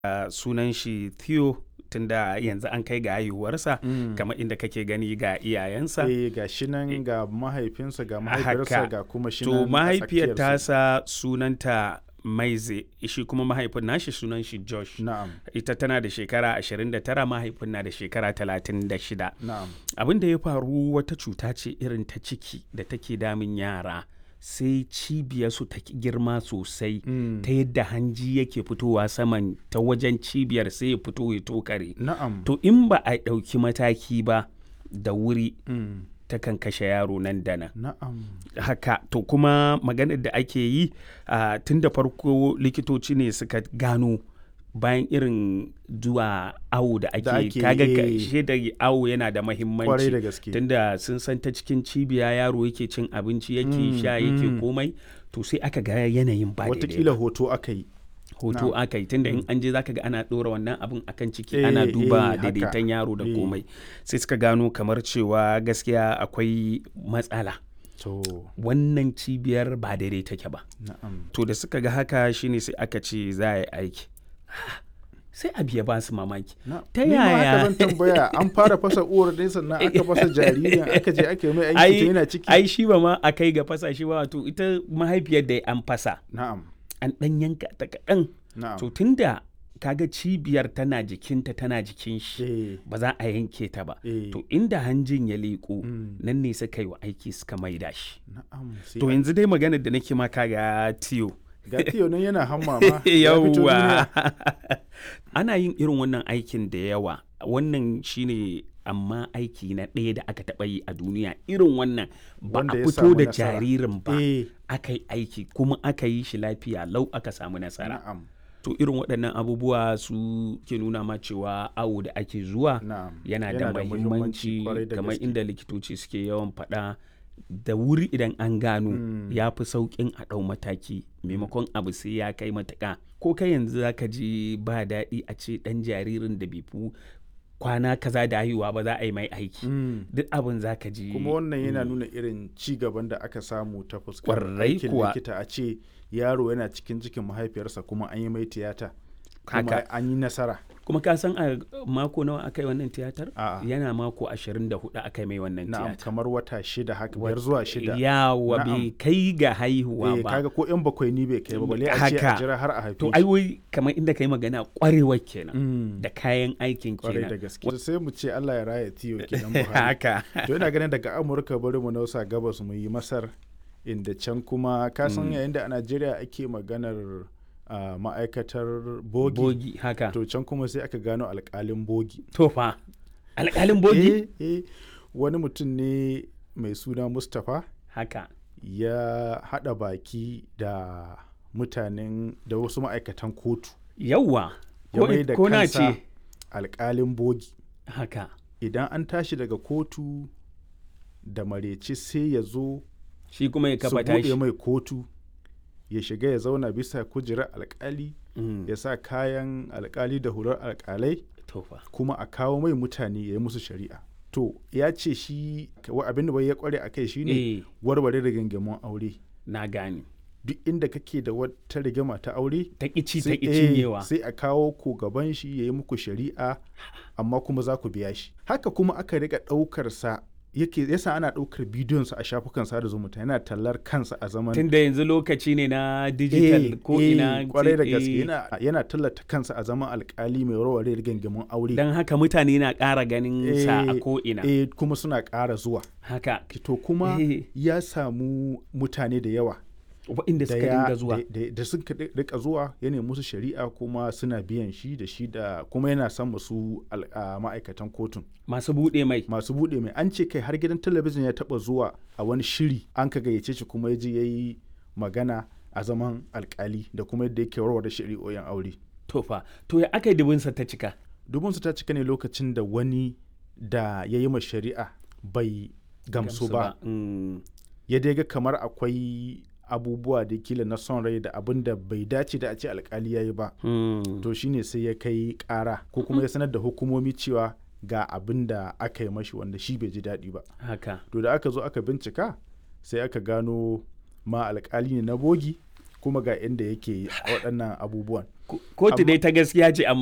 sunan shi Theo, tunda yanzu an kai ga haihuwarsa kamar inda kake gani ga iyayensa. Ga shi nan ga mahaifinsa ga mahaifiyarsa ga kuma shi nan to mahaifiyar tasa sunanta Maize, shi kuma mahaifin nashi sunan shi Josh. Na'am. Ita tana da shekara 29, mahaifin na da shekara 36. Na'am. Abin da ya faru wata cuta ce irin ta ciki da take damun yara. Sai cibiyarsu ta girma sosai ta yadda hanji yake fitowa saman ta wajen cibiyar sai ya fito ya tokare. Na'am. To in ba a ɗauki mataki ba da wuri takan kashe yaro nan da nan. Na'am. Haka to kuma maganar da ake yi tun da farko likitoci ne suka gano bayan irin zuwa awo da ake kaga da awo yana da mahimmanci tunda sun san ta cikin cibiya yaro yake cin abinci yake sha yake komai, to sai aka ga yanayin ba daidai. Watakila hoto aka yi tunda in an je zaka ga ana ɗora wannan abin akan ciki ana duba daidaiton yaro da komai, sai suka gano kamar cewa gaskiya akwai matsala. Wannan cibiyar ba daidai take ba. To da suka ga haka shine sai aka ce za a yi aiki. Sai abu ya ba su mamaki. Ta yaya? Zan tambaya, an fara fasa uwar ne sannan aka fasa jaririn aka je aka yi mai aiki ta yana ciki. Ai shi ba ma a kai ga fasa shi ba, to ita mahaifiyar da an fasa. Na'am. An ɗan yanka ta kaɗan. Na'am. To tunda kaga cibiyar tana jikinta tana jikin shi ba za a yanke ta ba. To inda hanjin ya leƙo nan ne suka yi wa aiki suka maida shi. Na'am. To yanzu dai maganar da nake maka ga Theo. Ga Theo nan yana hamma ma. Yawwa. Ana yin irin wannan aikin da yawa. Wannan shine amma aiki na ɗaya da aka taɓa yi a duniya irin wannan ba a fito da jaririn ba aka yi aiki kuma aka yi shi lafiya lau aka samu nasara. To irin waɗannan abubuwa su ke nuna ma cewa awo da ake zuwa yana da muhimmanci kamar inda likitoci suke yawan faɗa. Da wuri idan an gano ya fi sauƙin a ɗau mataki maimakon abu sai ya kai matuƙa. Ko kai yanzu za ka ji ba daɗi a ce ɗan jaririn da bai fi kwana kaza da haihuwa ba za a yi mai aiki. Duk abin za ka ji. Kuma wannan yana nuna irin ci gaban da aka samu ta fuskar aikin likita, a ce yaro yana cikin mahaifiyarsa kuma an yi mai tiyata. Kuma an yi nasara. Kuma ka san a mako nawa aka yi wannan tiyatar? Yana mako 24 aka yi mai wannan tiyatar. Kamar wata 6 haka, 5 zuwa 6. Yawa bai kai ga haihuwa ba. Kaga ko yan bakwai ni bai kai ba, balle a ce a jira har a haife. To ai wai kamar inda kai magana kwarewa kenan da kayan aikin kenan. Kwarai da gaske. Sai mu ce Allah ya raya Theo kenan Buhari. Haka. To ina ganin daga Amurka bari mu nausa gabas mu yi Masar, inda can kuma ka san yayin da a Najeriya ake maganar ma'aikatar bogi haka, to can kuma sai aka gano alƙalin bogi. To fa alƙalin bogi? Wani mutum ne mai suna Mustapha haka ya haɗa baki da mutanen da wasu ma'aikatan kotu. Yawwa ya mai da kansa alƙalin bogi haka. Idan an tashi daga kotu da mareci sai ya zo shi kuma ya kafa tashi, su buɗe mai kotu ya shiga ya zauna bisa kujerar alkali ya sa kayan alkali da hular alkalai kuma a kawo mai mutane ya yi musu shari'a. To ya ce shi abin da bai ya kware a kai shine warware rigingimun aure. Na gane. Duk inda kake da wata rigima ta aure ta ƙici ta ƙicinyewa sai a kawo ku gaban shi ya yi muku shari'a, amma kuma za ku biya shi. Haka kuma aka riƙa ɗaukarsa yasa ana ɗaukar bidiyonsa a shafukan sada zumunta, yana tallar kansa a zaman tunda yanzu lokaci ne na digital ko ina kwarai da gaske yana tallata kansa a zaman alkali mai warware rigingimun aure. Dan haka mutane na ƙara ganin sa a ko ina. Kuma suna ƙara zuwa. Haka. To kuma ya samu mutane da yawa waɗanda suka dinga zuwa da suka rika zuwa ya nemi musu shari'a kuma suna biyan shi da kuma yana son musu ma'aikatan kotun masu buɗe mai an ce kai har gidan talabijin ya taɓa zuwa a wani shiri an ka gayyace shi kuma ya je ya yi magana a zaman alkali da kuma yadda yake warware shari'o'in aure. To ya aka yi dubinsa ta cika? Dubinsa ta cika ne lokacin da wani da ya yi ma shari'a bai gamsu ba. Ya dai ga kamar akwai abubuwa da kila na son rai da abin da bai dace da a ce alkali ya yi ba. To shine sai ya kai ƙara ko kuma ya sanar da hukumomi cewa ga abin da aka yi mashi wanda shi bai ji daɗi ba. Haka. To da aka zo aka bincika sai aka gano ma alkali ne na bogi kuma ga inda yake waɗannan abubuwan. kotu dai ta gaskiya ce amma